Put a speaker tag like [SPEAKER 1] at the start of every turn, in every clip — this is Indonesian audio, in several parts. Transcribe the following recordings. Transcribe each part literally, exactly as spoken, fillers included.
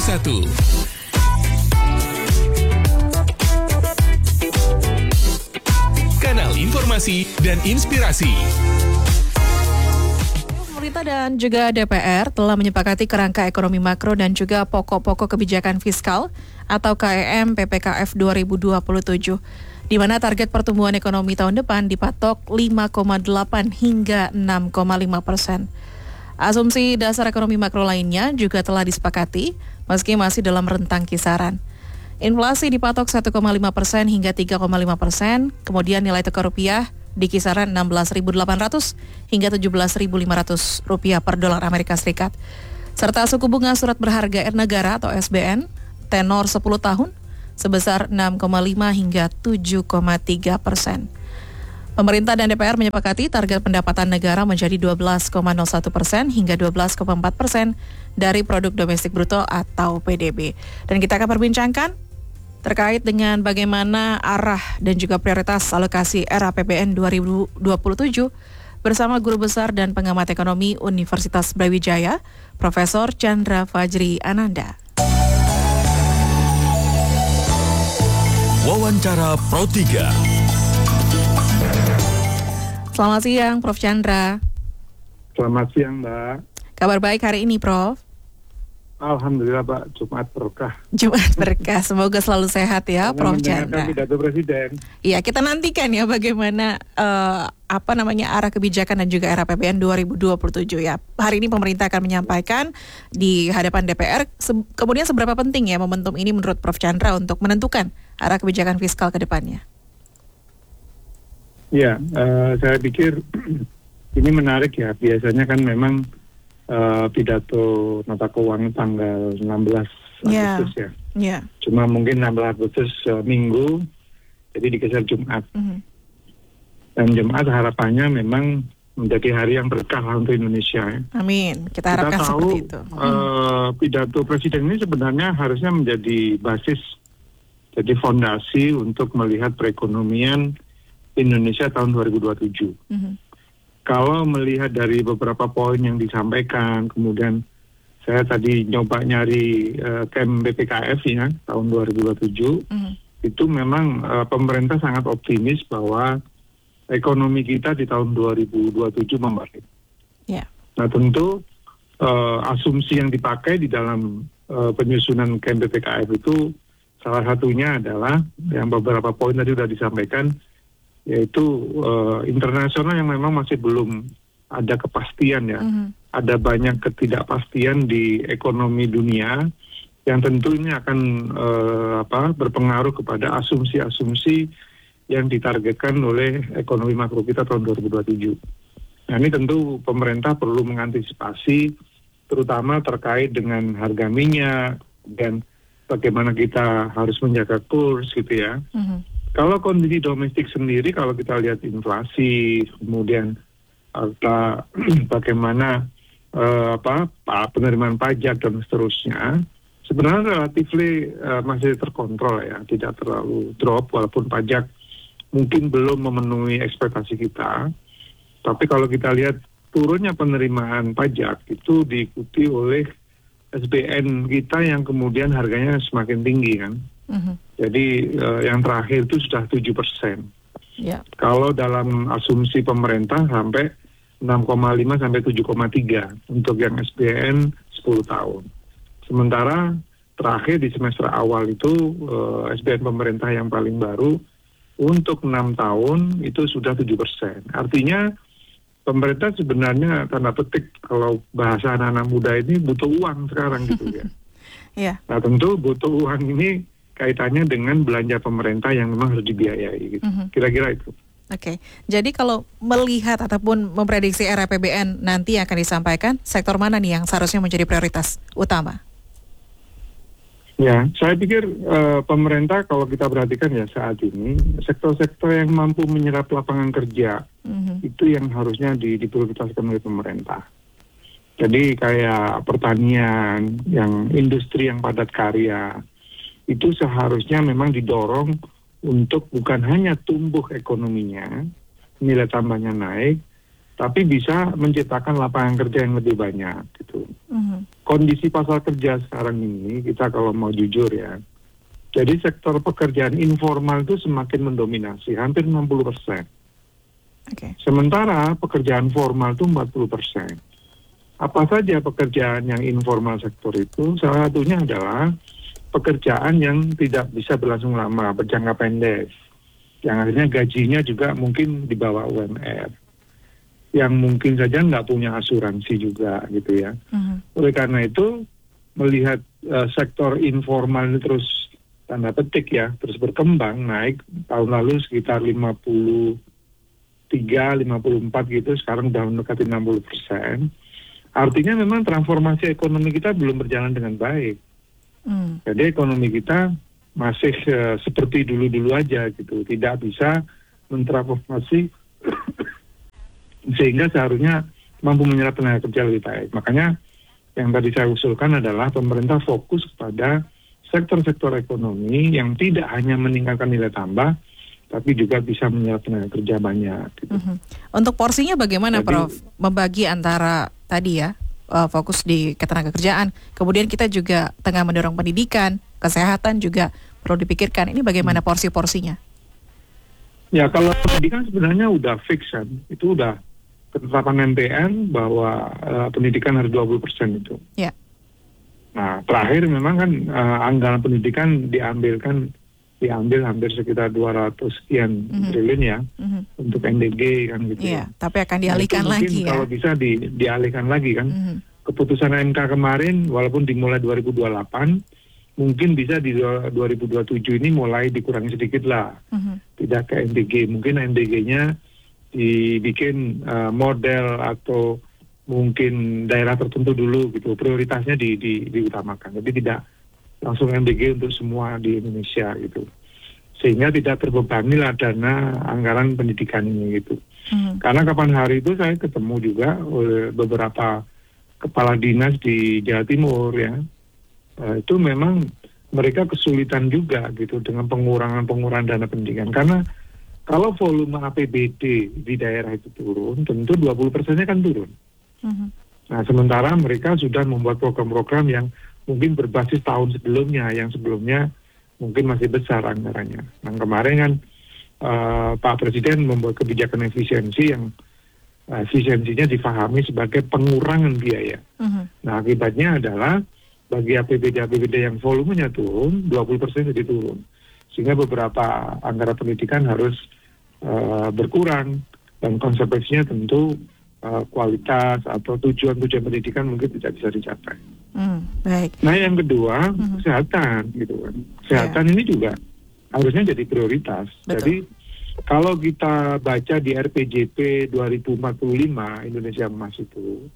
[SPEAKER 1] satu. Kanal informasi dan inspirasi.
[SPEAKER 2] Pemerintah dan juga D P R telah menyepakati kerangka ekonomi makro dan juga pokok-pokok kebijakan fiskal atau K E M P P K F dua ribu dua puluh tujuh, di mana target pertumbuhan ekonomi tahun depan dipatok lima koma delapan hingga enam koma lima persen. Asumsi dasar ekonomi makro lainnya juga telah disepakati, meski masih dalam rentang kisaran. Inflasi dipatok satu koma lima persen hingga tiga koma lima persen, kemudian nilai tukar rupiah di kisaran enam belas ribu delapan ratus hingga tujuh belas ribu lima ratus rupiah per dolar Amerika Serikat. Serta suku bunga surat berharga negara atau S B N tenor sepuluh tahun sebesar enam koma lima hingga tujuh koma tiga persen. Pemerintah dan D P R menyepakati target pendapatan negara menjadi dua belas koma nol satu persen hingga dua belas koma empat persen dari produk domestik bruto atau P D B. Dan kita akan perbincangkan terkait dengan bagaimana arah dan juga prioritas alokasi R A P B N dua ribu dua puluh tujuh bersama Guru Besar dan Pengamat Ekonomi Universitas Brawijaya, Profesor Chandra Fajri Ananda.
[SPEAKER 1] Wawancara Pro tiga.
[SPEAKER 2] Selamat siang, Prof Chandra.
[SPEAKER 3] Selamat siang, Mbak.
[SPEAKER 2] Kabar baik hari ini, Prof?
[SPEAKER 3] Alhamdulillah, Pak. Jumat berkah.
[SPEAKER 2] Jumat berkah. Semoga selalu sehat ya,
[SPEAKER 3] Karena
[SPEAKER 2] Prof Chandra.
[SPEAKER 3] Pidato Presiden.
[SPEAKER 2] Iya, kita nantikan ya bagaimana uh, apa namanya arah kebijakan dan juga R A P B N dua ribu dua puluh tujuh ya. Hari ini pemerintah akan menyampaikan di hadapan D P R. Se- kemudian seberapa penting ya momentum ini menurut Prof Chandra untuk menentukan arah kebijakan fiskal ke depannya?
[SPEAKER 3] Ya, uh, saya pikir ini menarik ya. Biasanya kan memang Uh, pidato nota keuangan tanggal enam belas
[SPEAKER 2] yeah.
[SPEAKER 3] Agustus ya.
[SPEAKER 2] Yeah.
[SPEAKER 3] Cuma mungkin enam belas Agustus uh, Minggu, jadi digeser Jumat. Mm-hmm. Dan Jumat harapannya memang menjadi hari yang berkah untuk Indonesia ya.
[SPEAKER 2] Amin. Kita harapkan
[SPEAKER 3] Kita tahu,
[SPEAKER 2] seperti itu.
[SPEAKER 3] Uh, pidato Presiden ini sebenarnya harusnya menjadi basis, jadi fondasi untuk melihat perekonomian Indonesia tahun dua ribu dua puluh tujuh. Mm-hmm. Kalau melihat dari beberapa poin yang disampaikan, kemudian saya tadi nyoba nyari uh, K E M B P K F ya tahun dua ribu dua puluh tujuh, mm-hmm. itu memang uh, pemerintah sangat optimis bahwa ekonomi kita di tahun dua ribu dua puluh tujuh membaik. Yeah. Nah tentu uh, asumsi yang dipakai di dalam uh, penyusunan K E M B P K F itu salah satunya adalah yang beberapa poin tadi sudah disampaikan, yaitu uh, internasional yang memang masih belum ada kepastian ya. Mm-hmm. Ada banyak ketidakpastian di ekonomi dunia yang tentu ini akan uh, apa berpengaruh kepada asumsi-asumsi yang ditargetkan oleh ekonomi makro kita tahun dua ribu dua puluh tujuh. Nah ini tentu pemerintah perlu mengantisipasi terutama terkait dengan harga minyak dan bagaimana kita harus menjaga kurs gitu ya. Mm-hmm. Kalau kondisi domestik sendiri, kalau kita lihat inflasi, kemudian apa, bagaimana uh, apa penerimaan pajak dan seterusnya, sebenarnya relatif uh, masih terkontrol ya, tidak terlalu drop walaupun pajak mungkin belum memenuhi ekspektasi kita. Tapi kalau kita lihat turunnya penerimaan pajak itu diikuti oleh S B N kita yang kemudian harganya semakin tinggi kan. Mm-hmm. Jadi uh, yang terakhir itu sudah tujuh persen. Yeah. Kalau dalam asumsi pemerintah sampai enam koma lima sampai tujuh koma tiga untuk yang S B N sepuluh tahun. Sementara terakhir di semester awal itu uh, S B N pemerintah yang paling baru untuk enam tahun itu sudah tujuh persen. Artinya pemerintah sebenarnya tanda petik kalau bahasa anak-anak muda ini butuh uang sekarang gitu ya. Yeah. Nah tentu butuh uang ini kaitannya dengan belanja pemerintah yang memang harus dibiayai gitu. Mm-hmm. Kira-kira itu.
[SPEAKER 2] Oke, okay. Jadi kalau melihat ataupun memprediksi R A P B N nanti yang akan disampaikan, sektor mana nih yang seharusnya menjadi prioritas utama?
[SPEAKER 3] Ya, saya pikir uh, pemerintah kalau kita perhatikan ya saat ini, sektor-sektor yang mampu menyerap lapangan kerja, mm-hmm. itu yang harusnya di, diprioritaskan oleh pemerintah. Jadi kayak pertanian, yang industri yang padat karya, itu seharusnya memang didorong untuk bukan hanya tumbuh ekonominya, nilai tambahnya naik, tapi bisa menciptakan lapangan kerja yang lebih banyak gitu.
[SPEAKER 2] Mm-hmm.
[SPEAKER 3] Kondisi pasar kerja sekarang ini, kita kalau mau jujur ya, jadi sektor pekerjaan informal itu semakin mendominasi, hampir enam puluh persen.
[SPEAKER 2] Okay.
[SPEAKER 3] Sementara pekerjaan formal itu empat puluh persen. Apa saja pekerjaan yang informal sektor itu? Salah satunya adalah pekerjaan yang tidak bisa berlangsung lama, berjangka pendek. Yang akhirnya gajinya juga mungkin di bawah U M R. Yang mungkin saja nggak punya asuransi juga gitu ya. Uh-huh. Oleh karena itu, melihat uh, sektor informal ini terus tanda petik ya, terus berkembang, naik tahun lalu sekitar lima puluh tiga, lima puluh empat gitu, sekarang udah mendekati enam puluh persen. Artinya memang transformasi ekonomi kita belum berjalan dengan baik. Hmm. Jadi ekonomi kita masih uh, seperti dulu-dulu aja gitu, tidak bisa mentransformasi sehingga seharusnya mampu menyerap tenaga kerja lebih baik. Makanya yang tadi saya usulkan adalah pemerintah fokus kepada sektor-sektor ekonomi yang tidak hanya meningkatkan nilai tambah, tapi juga bisa menyerap tenaga kerja banyak. Gitu.
[SPEAKER 2] Mm-hmm. Untuk porsinya bagaimana,
[SPEAKER 3] Jadi,
[SPEAKER 2] Prof? Membagi antara tadi ya, uh, fokus di ketenaga kerjaan, kemudian kita juga tengah mendorong pendidikan, kesehatan juga perlu dipikirkan. Ini bagaimana hmm. porsi-porsinya?
[SPEAKER 3] Ya, kalau pendidikan sebenarnya udah fix kan, itu udah ketetapan M P N bahwa uh, pendidikan harus dua puluh persen itu.
[SPEAKER 2] Ya.
[SPEAKER 3] Nah, terakhir memang kan uh, anggaran pendidikan diambilkan diambil hampir sekitar dua ratus sekian mm-hmm. triliun ya mm-hmm. untuk N D G kan gitu.
[SPEAKER 2] Iya, ya. Tapi akan dialihkan nah, lagi ya.
[SPEAKER 3] Kalau bisa di, dialihkan lagi kan. Mm-hmm. Keputusan M K kemarin walaupun dimulai dua ribu dua puluh delapan, mungkin bisa di dua ribu dua puluh tujuh ini mulai dikurangi sedikit lah. Mm-hmm. Tidak ke N D G, mungkin N D G-nya dibikin uh, model atau mungkin daerah tertentu dulu gitu, prioritasnya di, di, diutamakan. Jadi tidak langsung M D G untuk semua di Indonesia gitu, sehingga tidak terbebani lah dana anggaran pendidikan ini gitu. Hmm. Karena kapan hari itu saya ketemu juga oleh beberapa kepala dinas di Jawa Timur ya, uh, itu memang mereka kesulitan juga gitu dengan pengurangan-pengurangan dana pendidikan, karena kalau volume A P B D di daerah itu turun, tentu dua puluh persennya kan turun. Uh-huh. Nah, sementara mereka sudah membuat program-program yang mungkin berbasis tahun sebelumnya, yang sebelumnya mungkin masih besar anggarannya. Nah, kemarin kan uh, Pak Presiden membuat kebijakan efisiensi yang uh, efisiensinya difahami sebagai pengurangan biaya. Uh-huh. Nah, akibatnya adalah bagi A P B D-A P B D yang volumenya turun, dua puluh persen jadi turun. Sehingga beberapa anggaran pendidikan harus uh, berkurang, dan konsekuensinya tentu uh, kualitas atau tujuan-tujuan pendidikan mungkin tidak bisa dicapai. Hmm, baik. Nah, yang kedua, hmm. kesehatan gitu kan. Kesehatan yeah. ini juga harusnya jadi prioritas. Betul. Jadi kalau kita baca di R P J P dua ribu empat puluh lima Indonesia Emas itu,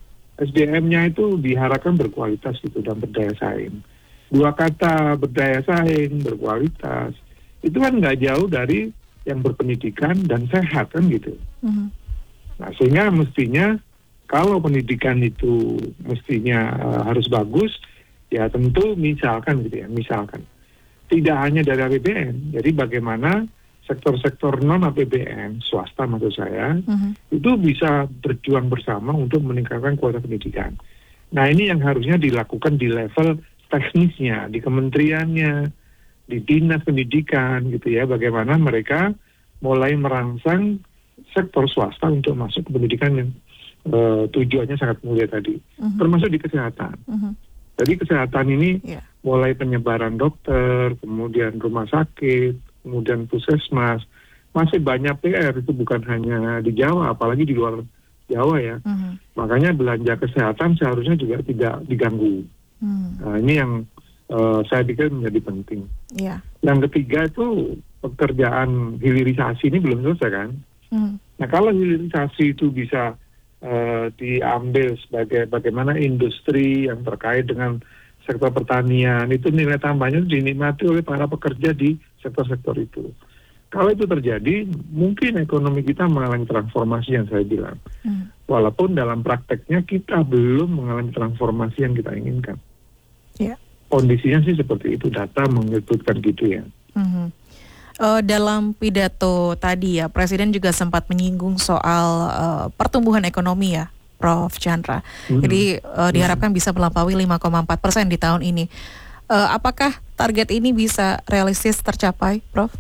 [SPEAKER 3] S D M-nya itu diharapkan berkualitas gitu dan berdaya saing. Dua kata berdaya saing, berkualitas, itu kan nggak jauh dari yang berpendidikan dan sehat kan gitu. Mm-hmm. Nah, sehingga mestinya kalau pendidikan itu mestinya uh, harus bagus, ya tentu misalkan gitu ya, misalkan tidak hanya dari A P B N, jadi bagaimana sektor-sektor non A P B N, swasta maksud saya, mm-hmm. itu bisa berjuang bersama untuk meningkatkan kualitas pendidikan. Nah, ini yang harusnya dilakukan di level teknisnya, di kementeriannya, di dinas pendidikan gitu ya, bagaimana mereka mulai merangsang sektor swasta untuk masuk ke pendidikan yang uh, tujuannya sangat mulia tadi, uh-huh. termasuk di kesehatan. Uh-huh. Jadi kesehatan ini yeah. mulai penyebaran dokter, kemudian rumah sakit, kemudian puskesmas, masih banyak P R, itu bukan hanya di Jawa, apalagi di luar Jawa ya. Uh-huh. Makanya belanja kesehatan seharusnya juga tidak diganggu. Hmm. Nah, ini yang uh, saya pikir menjadi penting. Yeah. Yang ketiga itu pekerjaan hilirisasi ini belum selesai kan. Hmm. Nah, kalau hilirisasi itu bisa uh, diambil sebagai bagaimana industri yang terkait dengan sektor pertanian, itu nilai tambahnya dinikmati oleh para pekerja di sektor-sektor itu. Kalau itu terjadi, mungkin ekonomi kita mengalami transformasi yang saya bilang. Hmm. Walaupun dalam prakteknya kita belum mengalami transformasi yang kita inginkan. Yeah. Kondisinya sih seperti itu, data menyebutkan gitu ya. Mm-hmm.
[SPEAKER 2] Uh, dalam pidato tadi ya, Presiden juga sempat menyinggung soal uh, pertumbuhan ekonomi ya, Prof Chandra. Mm-hmm. Jadi uh, diharapkan mm-hmm. bisa melampaui lima koma empat persen di tahun ini. Uh, apakah target ini bisa realistis tercapai, Prof?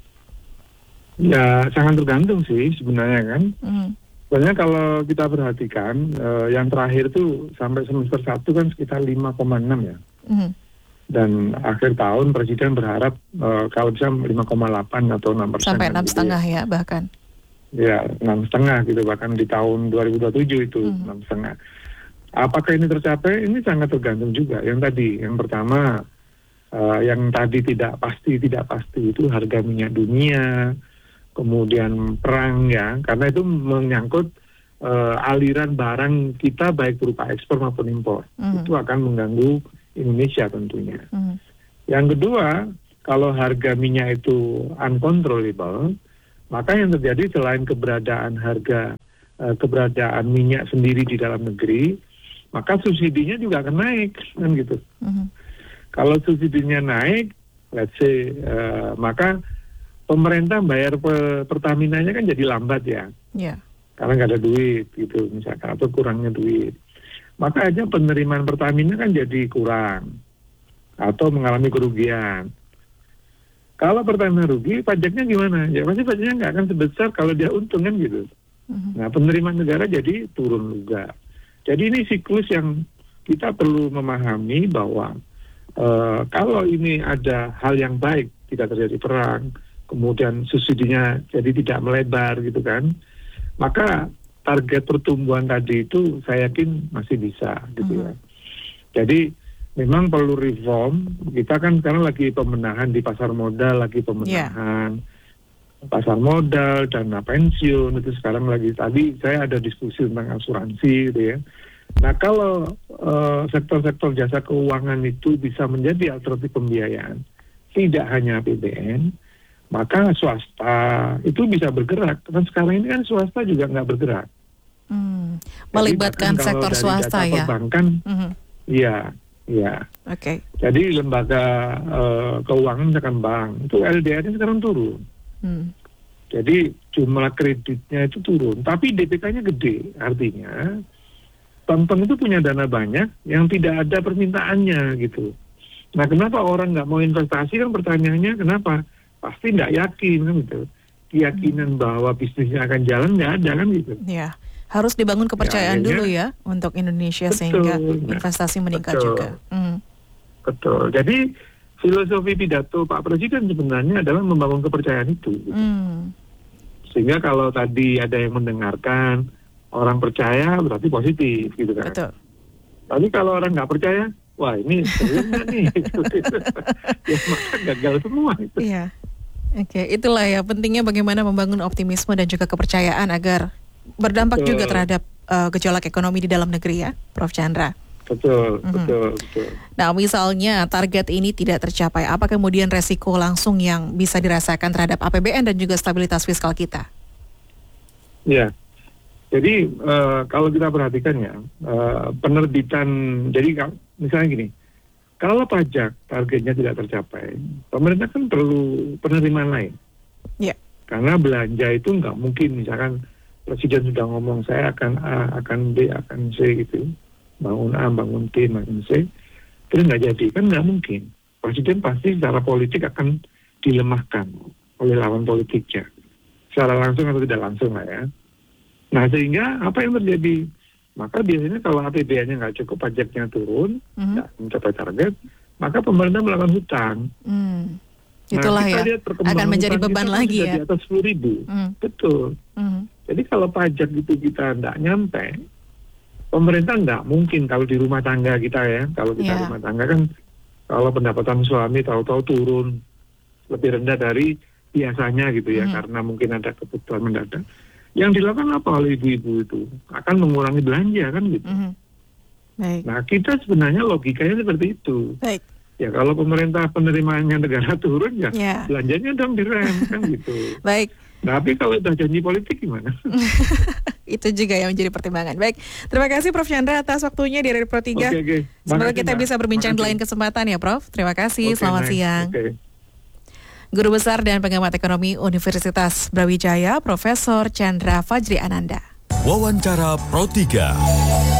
[SPEAKER 3] Ya, sangat tergantung sih sebenarnya kan. Mm-hmm. Sebenarnya kalau kita perhatikan, uh, yang terakhir tuh sampai semester satu kan sekitar lima koma enam ya. Mm-hmm. Dan akhir tahun Presiden berharap uh, kalau bisa lima koma delapan atau enam persen.
[SPEAKER 2] Sampai enam koma lima ya. ya bahkan.
[SPEAKER 3] Ya, enam koma lima gitu, bahkan di tahun dua ribu dua puluh tujuh itu hmm. enam koma lima. Apakah ini tercapai? Ini sangat tergantung juga. Yang tadi, yang pertama, uh, yang tadi tidak pasti, tidak pasti itu harga minyak dunia, kemudian perang ya, karena itu menyangkut uh, aliran barang kita baik berupa ekspor maupun impor. Hmm. Itu akan mengganggu Indonesia tentunya. Hmm. Yang kedua, kalau harga minyak itu uncontrollable, maka yang terjadi selain keberadaan harga, uh, keberadaan minyak sendiri di dalam negeri, maka subsidinya juga akan naik, kan gitu. Hmm. Kalau subsidinya naik, let's say, uh, maka pemerintah bayar pe- Pertamina-nya kan jadi lambat ya, yeah. karena nggak ada duit gitu, misalkan, atau kurangnya duit. Maka aja penerimaan Pertamina kan jadi kurang atau mengalami kerugian. Kalau Pertamina rugi, pajaknya gimana? Ya pasti pajaknya nggak akan sebesar kalau dia untung kan gitu. Uh-huh. Nah, penerimaan negara jadi turun juga. Jadi ini siklus yang kita perlu memahami bahwa uh, kalau ini ada hal yang baik, tidak terjadi perang, kemudian subsidinya jadi tidak melebar gitu kan, maka target pertumbuhan tadi itu saya yakin masih bisa gitu ya. Jadi memang perlu reform. Kita kan sekarang lagi pemenahan di pasar modal, lagi pemenahan yeah. pasar modal, dana pensiun itu sekarang lagi. Tadi saya ada diskusi tentang asuransi gitu ya. Nah kalau uh, sektor-sektor jasa keuangan itu bisa menjadi alternatif pembiayaan, tidak hanya A P B N, maka swasta itu bisa bergerak. Dan sekarang ini kan swasta juga nggak bergerak.
[SPEAKER 2] Hmm, melibatkan sektor swasta ya.
[SPEAKER 3] Perbankan, mm-hmm. iya, iya.
[SPEAKER 2] Oke. Okay.
[SPEAKER 3] Jadi lembaga uh, keuangan misalkan bank itu L D R-nya sekarang turun. Hmm. Jadi jumlah kreditnya itu turun, tapi D P K-nya gede, artinya bank-bank itu punya dana banyak yang tidak ada permintaannya gitu. Nah, kenapa orang nggak mau investasi kan pertanyaannya kenapa? Pasti nggak yakin kan gitu. Keyakinan hmm. bahwa bisnisnya akan jalan nggak ada kan gitu.
[SPEAKER 2] Iya. Harus dibangun kepercayaan ya, dulu ya untuk Indonesia betul, sehingga investasi meningkat betul, juga. Mm.
[SPEAKER 3] Betul. Jadi filosofi pidato Pak Presiden sebenarnya adalah membangun kepercayaan itu. Gitu. Mm. Sehingga kalau tadi ada yang mendengarkan, orang percaya berarti positif gitu kan. Betul. Tapi kalau orang nggak percaya, wah ini seriusnya nih. Ya maka gagal semua itu.
[SPEAKER 2] Iya. Oke, itulah ya pentingnya bagaimana membangun optimisme dan juga kepercayaan agar berdampak betul. juga terhadap uh, gejolak ekonomi di dalam negeri ya, Prof Chandra.
[SPEAKER 3] Betul, mm-hmm. betul, betul.
[SPEAKER 2] Nah, misalnya target ini tidak tercapai, apa kemudian resiko langsung yang bisa dirasakan terhadap A P B N dan juga stabilitas fiskal kita?
[SPEAKER 3] Ya, jadi uh, kalau kita perhatikan ya, uh, penerbitan, jadi misalnya gini, kalau pajak targetnya tidak tercapai, pemerintah kan perlu penerimaan lain. Ya. Yeah. Karena belanja itu nggak mungkin, misalkan Presiden sudah ngomong saya akan A, akan B, akan C gitu, bangun A, bangun B, bangun C, terus nggak jadi, kan nggak mungkin. Presiden pasti secara politik akan dilemahkan oleh lawan politiknya, secara langsung atau tidak langsung lah ya. Nah sehingga apa yang terjadi? Maka biasanya kalau A P B N-nya nggak cukup, pajaknya turun, mm-hmm. nggak mencapai target, maka pemerintah melakukan hutang. Mm.
[SPEAKER 2] Itulah nah, ya, akan menjadi beban lagi ya.
[SPEAKER 3] Di atas sepuluh ribu, mm. betul. Mm. Jadi kalau pajak itu kita nggak nyampe, pemerintah nggak mungkin kalau di rumah tangga kita ya, kalau kita yeah. rumah tangga kan, kalau pendapatan suami tahu-tahu turun lebih rendah dari biasanya gitu ya, mm. karena mungkin ada kebutuhan mendadak. Yang dilakukan apa oleh ibu-ibu itu? Akan mengurangi belanja kan gitu. Mm. Baik. Nah kita sebenarnya logikanya seperti itu. Baik. Ya kalau pemerintah penerimaannya negara turun ya yeah. belanjanya dong direm kan gitu. Baik. Nah, tapi kalau udah janji politik gimana?
[SPEAKER 2] Itu juga yang menjadi pertimbangan. Baik, terima kasih Prof Chandra atas waktunya di Radio Pro tiga. Okay, okay. Semoga kita bisa berbincang di lain kesempatan ya Prof. Terima kasih, okay, selamat nice. siang. Okay. Guru Besar dan Pengamat Ekonomi Universitas Brawijaya, Profesor Chandra Fajri Ananda.
[SPEAKER 1] Wawancara Pro tiga.